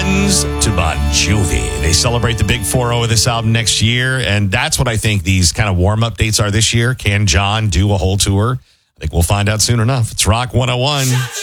Congratulations to Bon Jovi. They celebrate the big 4-0 of this album next year, and that's what I think these kind of warm-up dates are this year. Can John do a whole tour? I think we'll find out soon enough. It's Rock 101.